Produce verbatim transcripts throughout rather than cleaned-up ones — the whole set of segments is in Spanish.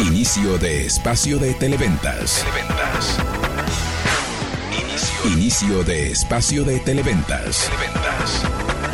Inicio de espacio de Televentas. Televentas. Inicio. Inicio de espacio de Televentas. Televentas.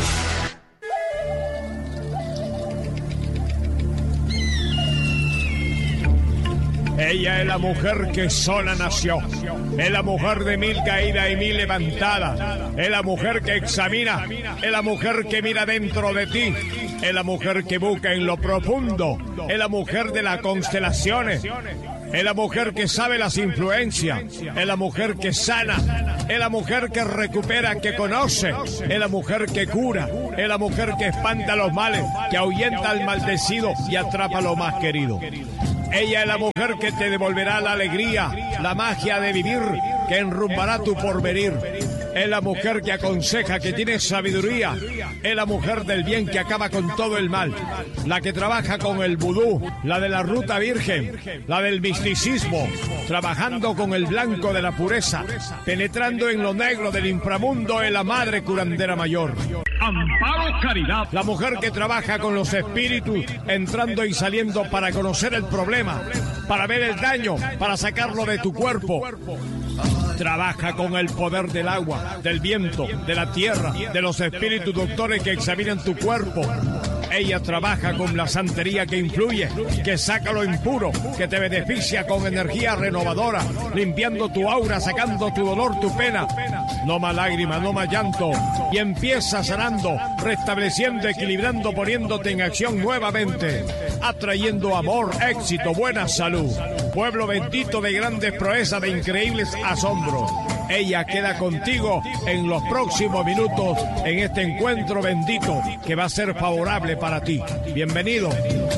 Ella es la mujer que sola nació. Es la mujer de mil caídas y mil levantadas. Es la mujer que examina. Es la mujer que mira dentro de ti. Es la mujer que busca en lo profundo. Es la mujer de las constelaciones. Es la mujer que sabe las influencias. Es la mujer que sana. Es la mujer que recupera, que conoce. Es la mujer que cura. Es la mujer que espanta los males, que ahuyenta al maldecido y atrapa lo más querido. Ella es la mujer que te devolverá la alegría, la magia de vivir, que enrumbará tu porvenir. Es la mujer que aconseja, que tiene sabiduría. Es la mujer del bien que acaba con todo el mal. La que trabaja con el vudú, la de la ruta virgen, la del misticismo, trabajando con el blanco de la pureza, penetrando en lo negro del inframundo, es la madre curandera mayor. Amparo Caridad, la mujer que trabaja con los espíritus, entrando y saliendo para conocer el problema, para ver el daño, para sacarlo de tu cuerpo. Trabaja con el poder del agua, del viento, de la tierra, de los espíritus doctores que examinan tu cuerpo. Ella trabaja con la santería que influye, que saca lo impuro, que te beneficia con energía renovadora, limpiando tu aura, sacando tu dolor, tu pena. No más lágrimas, no más llanto. Y empieza sanando, restableciendo, equilibrando, poniéndote en acción nuevamente, atrayendo amor, éxito, buena salud. Pueblo bendito de grandes proezas, de increíbles asombros. Ella queda contigo en los próximos minutos en este encuentro bendito que va a ser favorable para ti. Bienvenido.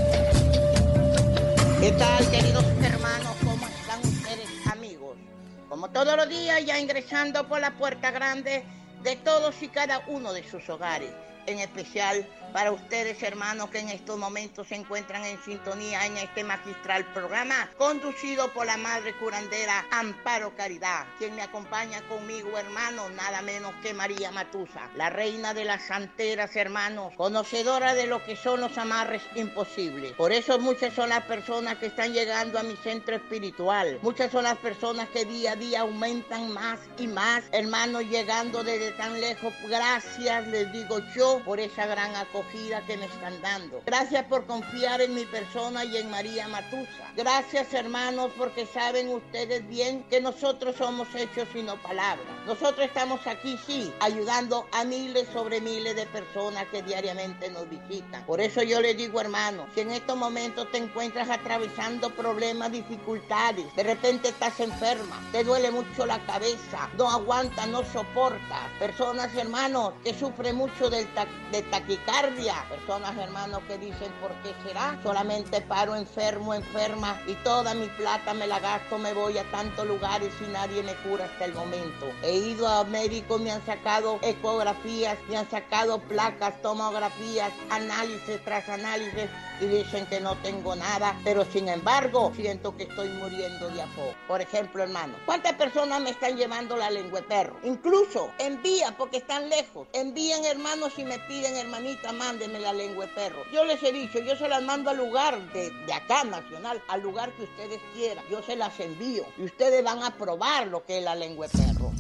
¿Qué tal, queridos hermanos? ¿Cómo están ustedes, amigos? Como todos los días, ya ingresando por la puerta grande de todos y cada uno de sus hogares. En especial para ustedes, hermanos, que en estos momentos se encuentran en sintonía en este magistral programa conducido por la madre curandera Amparo Caridad, quien me acompaña conmigo, hermano, nada menos que María Matusa, la reina de las santeras, hermanos, conocedora de lo que son los amarres imposibles. Por eso muchas son las personas que están llegando a mi centro espiritual, muchas son las personas que día a día aumentan más y más, hermanos, llegando desde tan lejos. Gracias, les digo yo, por esa gran acogida que me están dando. Gracias por confiar en mi persona y en María Matusa. Gracias, hermanos, porque saben ustedes bien que nosotros somos hechos y no palabras. Nosotros estamos aquí, sí, ayudando a miles sobre miles de personas que diariamente nos visitan. Por eso yo les digo, hermanos, si en estos momentos te encuentras atravesando problemas, dificultades, de repente estás enferma, te duele mucho la cabeza, no aguantas, no soportas. Personas, hermanos, que sufren mucho del ta- de taquicardia. Personas, hermanos, que dicen, ¿por qué será? Solamente paro enfermo, enferma y toda mi plata me la gasto, me voy a tantos lugares y nadie me cura hasta el momento. He ido a médicos, me han sacado ecografías, me han sacado placas, tomografías, análisis tras análisis y dicen que no tengo nada, pero sin embargo siento que estoy muriendo de a poco. Por ejemplo, hermano, ¿cuántas personas me están llevando la lengua de perro? Incluso envía, porque están lejos, envían, hermanos, y me piden, hermanita, mándenme la lengua de perro. Yo les he dicho, yo se las mando al lugar de, de acá, nacional, al lugar que ustedes quieran. Yo se las envío y ustedes van a probar lo que es la lengua de perro.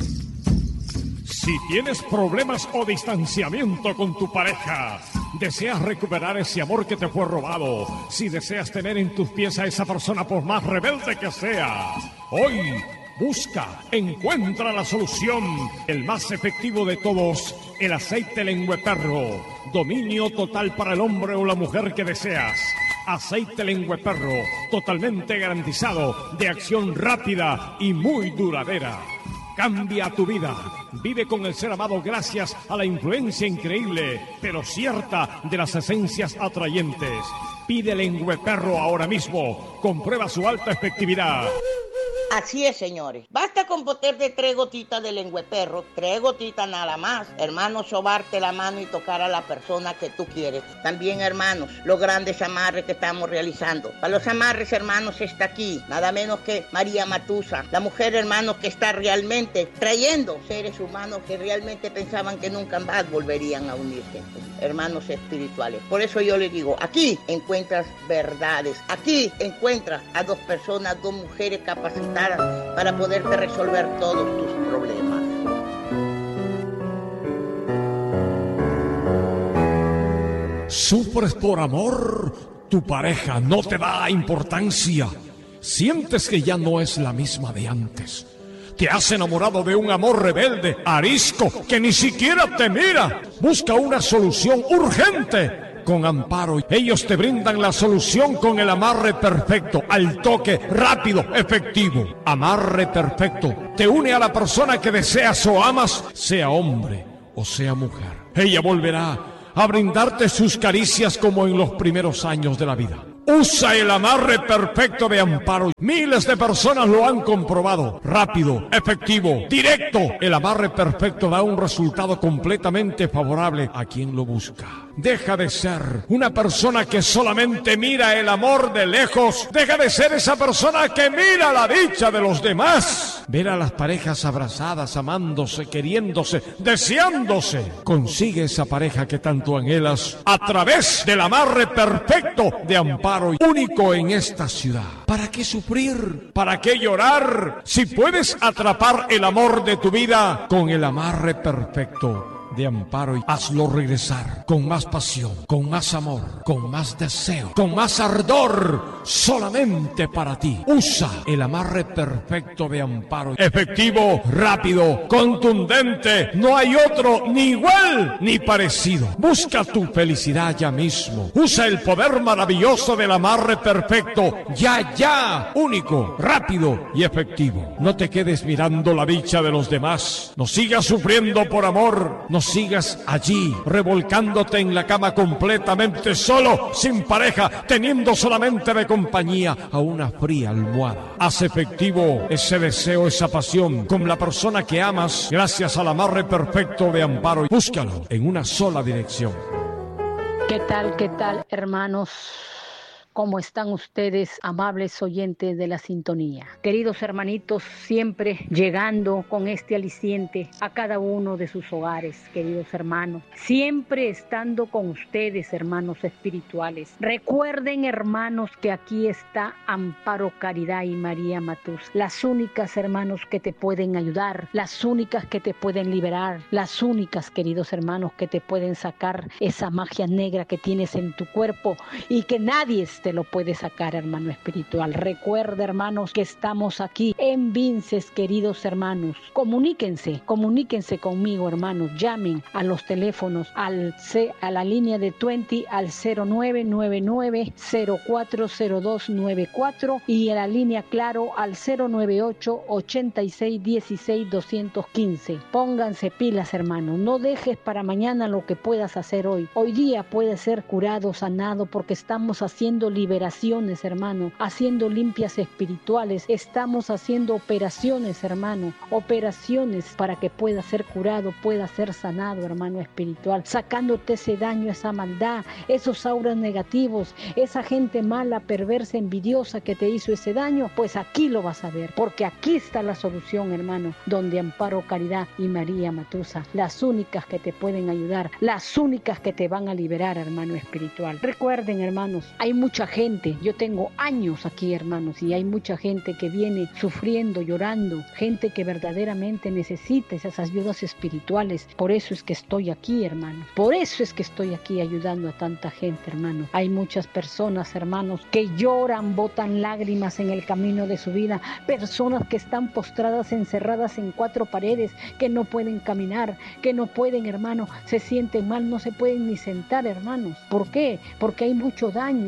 Si tienes problemas o distanciamiento con tu pareja, deseas recuperar ese amor que te fue robado, si deseas tener en tus pies a esa persona por más rebelde que sea, hoy busca, encuentra la solución, el más efectivo de todos, el aceite lengua de perro, dominio total para el hombre o la mujer que deseas. Aceite lengua de perro, totalmente garantizado, de acción rápida y muy duradera. Cambia tu vida. Vive con el ser amado gracias a la influencia increíble, pero cierta, de las esencias atrayentes. Pide lengua de perro ahora mismo. Comprueba su alta efectividad. Así es, señores. Basta con ponerte tres gotitas de lengüeperro, tres gotitas nada más. Hermano, sobarte la mano y tocar a la persona que tú quieres. También, hermanos, los grandes amarres que estamos realizando. Para los amarres, hermanos, está aquí nada menos que María Matusa, la mujer, hermanos, que está realmente trayendo seres humanos que realmente pensaban que nunca más volverían a unirse. Hermanos espirituales. Por eso yo les digo, aquí encuentras verdades. Aquí encuentras a dos personas, dos mujeres capacitadas para poderte resolver todos tus problemas. ¿Sufres por amor? Tu pareja no te da importancia. Sientes que ya no es la misma de antes. Te has enamorado de un amor rebelde, arisco, que ni siquiera te mira. Busca una solución urgente. Con Amparo, ellos te brindan la solución con el amarre perfecto, al toque, rápido, efectivo. Amarre perfecto te une a la persona que deseas o amas, sea hombre o sea mujer. Ella volverá a brindarte sus caricias como en los primeros años de la vida. Usa el amarre perfecto de Amparo. Miles de personas lo han comprobado. Rápido, efectivo, directo. El amarre perfecto da un resultado completamente favorable a quien lo busca. Deja de ser una persona que solamente mira el amor de lejos. Deja de ser esa persona que mira la dicha de los demás. Ver a las parejas abrazadas, amándose, queriéndose, deseándose. Consigue esa pareja que tanto anhelas a través del amarre perfecto de Amparo, único en esta ciudad. ¿Para qué sufrir? ¿Para qué llorar? Si puedes atrapar el amor de tu vida con el amarre perfecto de Amparo, y hazlo regresar con más pasión, con más amor, con más deseo, con más ardor, solamente para ti. Usa el amarre perfecto de Amparo. Efectivo, rápido, contundente. No hay otro ni igual ni parecido. Busca tu felicidad ya mismo. Usa el poder maravilloso del amarre perfecto. Ya, ya. Único, rápido y efectivo. No te quedes mirando la dicha de los demás. No sigas sufriendo por amor. No sigas allí, revolcándote en la cama completamente solo, sin pareja, teniendo solamente de compañía a una fría almohada. Haz efectivo ese deseo, esa pasión con la persona que amas, gracias al amarre perfecto de Amparo. Búscalo en una sola dirección. ¿Qué tal, qué tal, hermanos? ¿Cómo están ustedes, amables oyentes de la sintonía? Queridos hermanitos, siempre llegando con este aliciente a cada uno de sus hogares, queridos hermanos. Siempre estando con ustedes, hermanos espirituales. Recuerden, hermanos, que aquí está Amparo Caridad y María Matus. Las únicas, hermanos, que te pueden ayudar. Las únicas que te pueden liberar. Las únicas, queridos hermanos, que te pueden sacar esa magia negra que tienes en tu cuerpo y que nadie te lo puede sacar, hermano espiritual. Recuerda, hermanos, que estamos aquí en Vinces, queridos hermanos. Comuníquense, comuníquense conmigo, hermanos. Llamen a los teléfonos al C, a la línea de veinte al cero nueve nueve nueve cero cuatro cero dos nueve cuatro y a la línea Claro al cero nueve ocho ochenta y seis dieciséis doscientos quince. Pónganse pilas, hermanos. No dejes para mañana lo que puedas hacer hoy. Hoy día puedes ser curado, sanado, porque estamos haciendo liberaciones, hermano, haciendo limpias espirituales, estamos haciendo operaciones, hermano, operaciones para que pueda ser curado, pueda ser sanado, hermano espiritual, sacándote ese daño, esa maldad, esos auras negativos, esa gente mala, perversa, envidiosa que te hizo ese daño. Pues aquí lo vas a ver, porque aquí está la solución, hermano, donde Amparo Caridad y María Matusa, las únicas que te pueden ayudar, las únicas que te van a liberar, hermano espiritual. Recuerden, hermanos, hay mucha gente, yo tengo años aquí, hermanos, y hay mucha gente que viene sufriendo, llorando, gente que verdaderamente necesita esas ayudas espirituales. Por eso es que estoy aquí, hermanos, por eso es que estoy aquí ayudando a tanta gente, hermanos. Hay muchas personas, hermanos, que lloran, botan lágrimas en el camino de su vida, personas que están postradas, encerradas en cuatro paredes, que no pueden caminar, que no pueden, hermano, se sienten mal, no se pueden ni sentar, hermanos. ¿Por qué? Porque hay mucho daño, hay mucho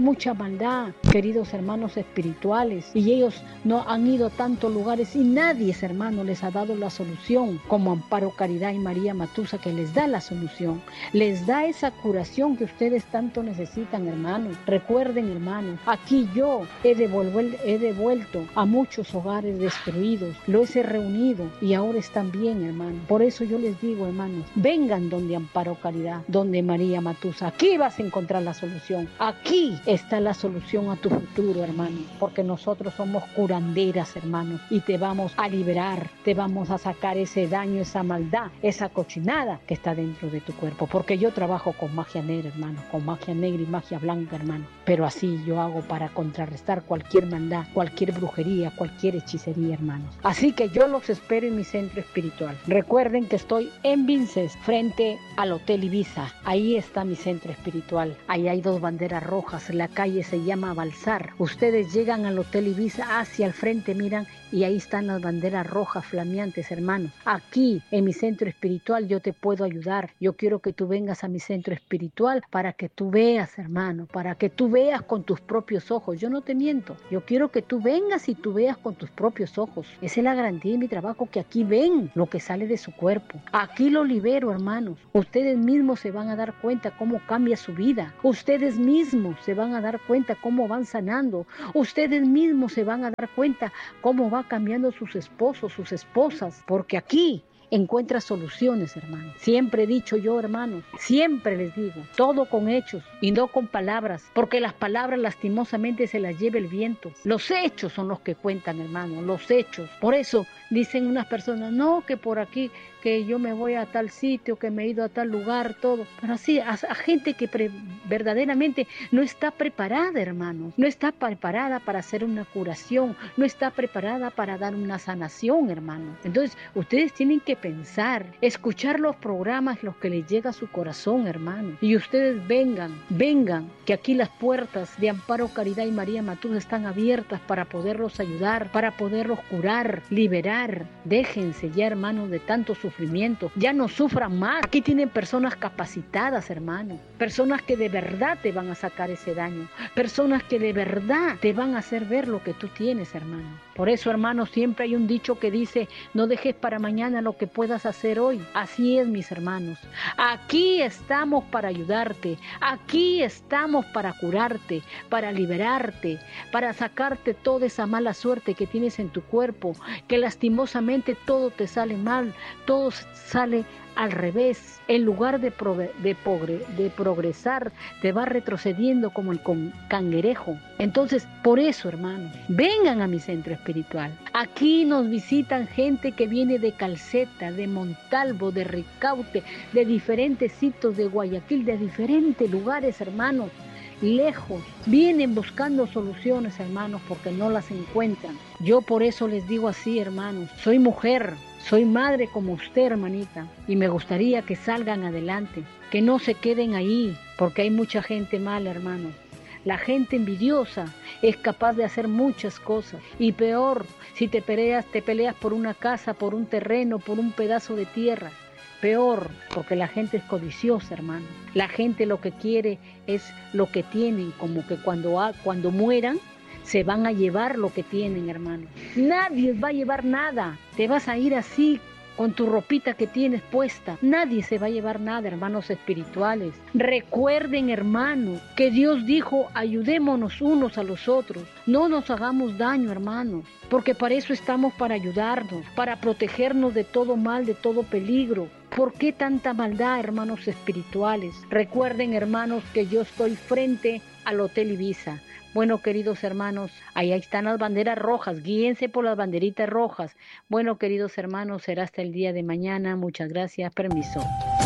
mucha maldad, queridos hermanos espirituales, y ellos no han ido a tantos lugares y nadie, hermano, les ha dado la solución, como Amparo Caridad y María Matuza, que les da la solución, les da esa curación que ustedes tanto necesitan, hermanos. Recuerden, hermanos, aquí yo he devuelto, he devuelto a muchos hogares destruidos, los he reunido y ahora están bien, hermanos. Por eso yo les digo, hermanos, vengan donde Amparo Caridad, donde María Matuza. Aquí vas a encontrar la solución. Aquí está la solución a tu futuro, hermano, porque nosotros somos curanderas, hermanos, y te vamos a liberar, te vamos a sacar ese daño, esa maldad, esa cochinada que está dentro de tu cuerpo, porque yo trabajo con magia negra, hermano, con magia negra y magia blanca, hermano, pero así yo hago para contrarrestar cualquier maldad, cualquier brujería, cualquier hechicería, hermanos. Así que yo los espero en mi centro espiritual. Recuerden que estoy en Vinces, frente al Hotel Ibiza. Ahí está mi centro espiritual. Ahí hay dos banderas rojas, la calle se llama Balsar. Ustedes llegan al Hotel Ibiza, hacia el frente miran y ahí están las banderas rojas flameantes, hermanos. Aquí en mi centro espiritual yo te puedo ayudar. Yo quiero que tú vengas a mi centro espiritual para que tú veas, hermano, para que tú veas con tus propios ojos. Yo no te miento. Yo quiero que tú vengas y tú veas con tus propios ojos. Esa es la garantía de mi trabajo, que aquí ven lo que sale de su cuerpo. Aquí lo libero, hermanos. Ustedes mismos se van a dar cuenta cómo cambia su vida. Ustedes mismos se van a dar cuenta cómo van sanando. Ustedes mismos se van a dar cuenta cómo va cambiando sus esposos, sus esposas, porque aquí encuentra soluciones, hermano. Siempre he dicho yo, hermano, siempre les digo, todo con hechos y no con palabras, porque las palabras lastimosamente se las lleva el viento. Los hechos son los que cuentan, hermano, los hechos. Por eso dicen unas personas, no, que por aquí, que yo me voy a tal sitio, que me he ido a tal lugar, todo. Pero así, a, a gente que pre, verdaderamente no está preparada, hermanos, no está preparada para hacer una curación, no está preparada para dar una sanación, hermano. Entonces, ustedes tienen que pensar, escuchar los programas, los que les llega a su corazón, hermano. Y ustedes vengan, vengan, que aquí las puertas de Amparo Caridad y María Matuza están abiertas para poderlos ayudar, para poderlos curar, liberar. Déjense ya, hermanos, de tanto sufrimiento. Ya no sufran más. Aquí tienen personas capacitadas, hermano. Personas que de verdad te van a sacar ese daño. Personas que de verdad te van a hacer ver lo que tú tienes, hermano. Por eso, hermano, siempre hay un dicho que dice, no dejes para mañana lo que puedas hacer hoy. Así es, mis hermanos. Aquí estamos para ayudarte. Aquí estamos para curarte, para liberarte, para sacarte toda esa mala suerte que tienes en tu cuerpo, que lastimosamente todo te sale mal, todo sale al revés. En lugar de, progre- de, progre- de progresar, te va retrocediendo como el con- cangrejo. Entonces, por eso, hermanos, vengan a mi centro espiritual. Aquí nos visitan gente que viene de Calceta, de Montalvo, de Ricaute, de diferentes sitios de Guayaquil, de diferentes lugares, hermanos, lejos. Vienen buscando soluciones, hermanos, porque no las encuentran. Yo por eso les digo así, hermanos, soy mujer, soy madre como usted, hermanita, y me gustaría que salgan adelante, que no se queden ahí, porque hay mucha gente mala, hermano. La gente envidiosa es capaz de hacer muchas cosas, y peor, si te peleas, te peleas por una casa, por un terreno, por un pedazo de tierra. Peor, porque la gente es codiciosa, hermano. La gente lo que quiere es lo que tienen, como que cuando, ha, cuando mueran, se van a llevar lo que tienen, hermano. Nadie va a llevar nada. Te vas a ir así, con tu ropita que tienes puesta. Nadie se va a llevar nada, hermanos espirituales. Recuerden, hermanos, que Dios dijo, ayudémonos unos a los otros. No nos hagamos daño, hermanos, porque para eso estamos, para ayudarnos, para protegernos de todo mal, de todo peligro. ¿Por qué tanta maldad, hermanos espirituales? Recuerden, hermanos, que yo estoy frente al Hotel Ibiza. Bueno, queridos hermanos, ahí están las banderas rojas, guíense por las banderitas rojas. Bueno, queridos hermanos, será hasta el día de mañana. Muchas gracias, permiso.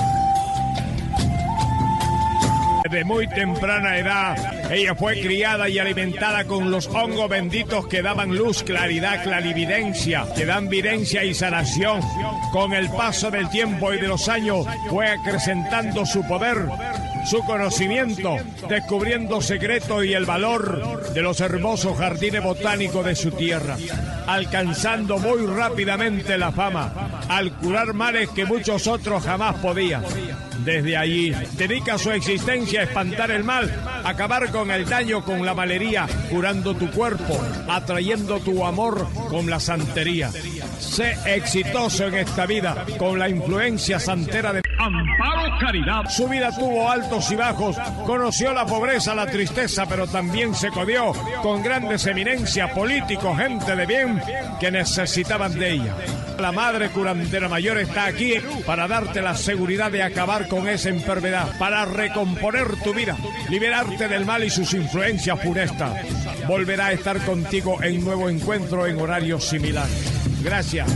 Desde muy temprana edad, ella fue criada y alimentada con los hongos benditos que daban luz, claridad, clarividencia, que dan videncia y sanación. Con el paso del tiempo y de los años, fue acrecentando su poder, su conocimiento, descubriendo secretos y el valor de los hermosos jardines botánicos de su tierra, alcanzando muy rápidamente la fama. al curar males que muchos otros jamás podían. Desde allí, dedica su existencia a espantar el mal, acabar con el daño con la malería, curando tu cuerpo, atrayendo tu amor con la santería. Sé exitoso en esta vida con la influencia santera de Amparo Caridad. Su vida tuvo altos y bajos, conoció la pobreza, la tristeza, pero también se codió con grandes eminencias, políticos, gente de bien que necesitaban de ella. La Madre Curandera Mayor está aquí para darte la seguridad de acabar con esa enfermedad, para recomponer tu vida, liberarte del mal y sus influencias funestas. Volverá a estar contigo en nuevo encuentro en horario similar. Gracias.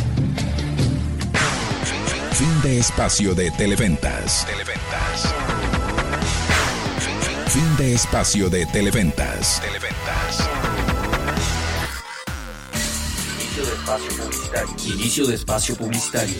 Fin de espacio de Televentas. Televentas. Fin de espacio de Televentas. Televentas. Inicio de espacio publicitario. Inicio de espacio publicitario.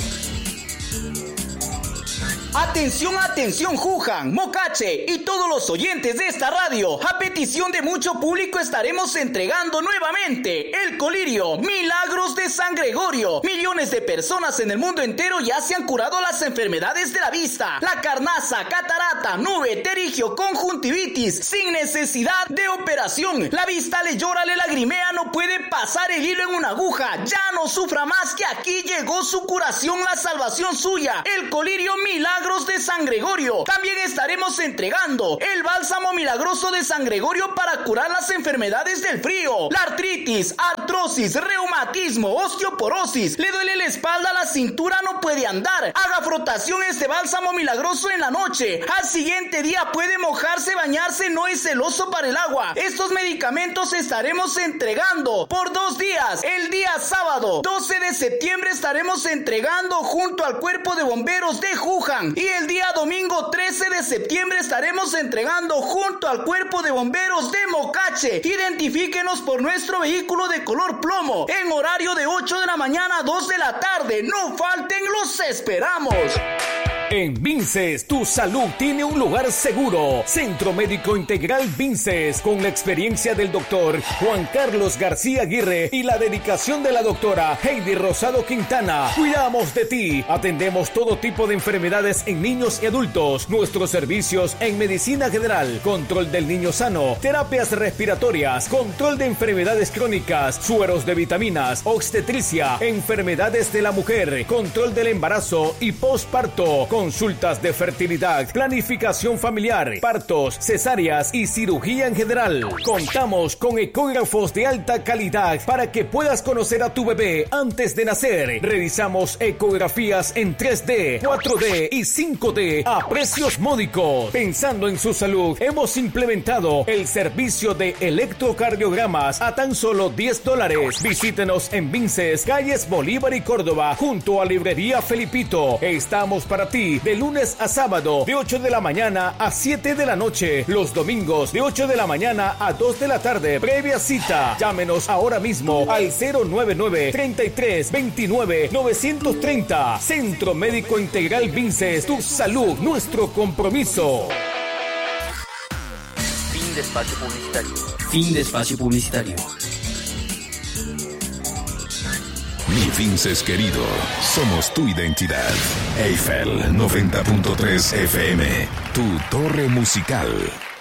Atención, atención, Juján, Mocache y todos los oyentes de esta radio. A petición de mucho público estaremos entregando nuevamente el colirio Milagros de San Gregorio. Millones de personas en el mundo entero ya se han curado las enfermedades de la vista, la carnaza, catarata, nube, terigio, conjuntivitis, sin necesidad de operación. La vista le llora, le lagrimea, no puede pasar el hilo en una aguja. Ya no sufra más, que aquí llegó su curación, la salvación suya. El colirio Milagros de San Gregorio. También estaremos entregando el bálsamo milagroso de San Gregorio para curar las enfermedades del frío, la artritis, artrosis, reumatismo, osteoporosis. Le duele la espalda, la cintura, no puede andar. Haga frotación este bálsamo milagroso en la noche. Al siguiente día puede mojarse, bañarse, no es celoso para el agua. Estos medicamentos estaremos entregando por dos días. El día sábado doce de septiembre estaremos entregando junto al Cuerpo de Bomberos de Juján. Y el día domingo trece de septiembre estaremos entregando junto al Cuerpo de Bomberos de Mocache. Identifíquenos por nuestro vehículo de color plomo en horario de ocho de la mañana a dos de la tarde. No falten, los esperamos. En Vinces, tu salud tiene un lugar seguro. Centro Médico Integral Vinces, con la experiencia del doctor Juan Carlos García Aguirre y la dedicación de la doctora Heidi Rosado Quintana. Cuidamos de ti. Atendemos todo tipo de enfermedades en niños y adultos. Nuestros servicios en medicina general, control del niño sano, terapias respiratorias, control de enfermedades crónicas, sueros de vitaminas, obstetricia, enfermedades de la mujer, control del embarazo y posparto, consultas de fertilidad, planificación familiar, partos, cesáreas y cirugía en general. Contamos con ecógrafos de alta calidad para que puedas conocer a tu bebé antes de nacer. Realizamos ecografías en tres D, cuatro D y cinco D a precios módicos. Pensando en su salud, hemos implementado el servicio de electrocardiogramas a tan solo diez dólares. Visítenos en Vinces, calles Bolívar y Córdoba, junto a Librería Felipito. Estamos para ti de lunes a sábado, de ocho de la mañana a siete de la noche. Los domingos, de ocho de la mañana a dos de la tarde. Previa cita. Llámenos ahora mismo al cero nueve nueve, treinta y tres, veintinueve, novecientos treinta. Centro Médico Integral Vinces, tu salud, nuestro compromiso. Fin de espacio publicitario. Fin de espacio publicitario. Mi Vinces querido, somos tu identidad. Eiffel noventa punto tres F M, tu torre musical.